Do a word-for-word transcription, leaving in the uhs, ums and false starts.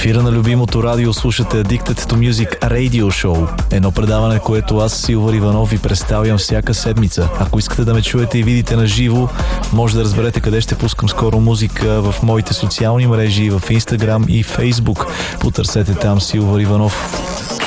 ефира на любимото радио слушате Addicted to Music Radio Show. Едно предаване, което аз, Силвър Иванов, ви представям всяка седмица. Ако искате да ме чуете и видите на живо, може да разберете къде ще пускам скоро музика в моите социални мрежи, в Instagram и Facebook. Потърсете там Силвър Иванов.